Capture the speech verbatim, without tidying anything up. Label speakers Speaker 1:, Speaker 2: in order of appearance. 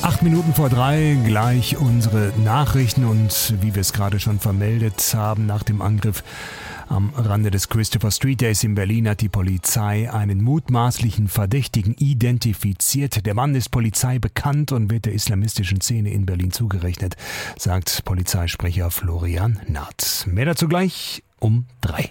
Speaker 1: Acht Minuten vor drei, gleich unsere Nachrichten und wie wir es gerade schon vermeldet haben, nach dem Angriff am Rande des Christopher Street Days in Berlin hat die Polizei einen mutmaßlichen Verdächtigen identifiziert. Der Mann ist Polizei bekannt und wird der islamistischen Szene in Berlin zugerechnet, sagt Polizeisprecher Florian Naht. Mehr dazu gleich um drei.